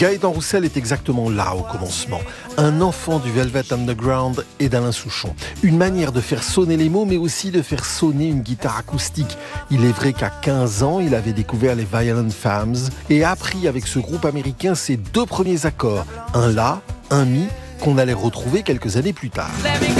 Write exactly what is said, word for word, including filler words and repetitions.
Gaëtan Roussel est exactement là au commencement. Un enfant du Velvet Underground et d'Alain Souchon. Une manière de faire sonner les mots, mais aussi de faire sonner une guitare acoustique. Il est vrai qu'à quinze ans, il avait découvert les Violent Femmes et a appris avec ce groupe américain ses deux premiers accords. Un La, un Mi, qu'on allait retrouver quelques années plus tard.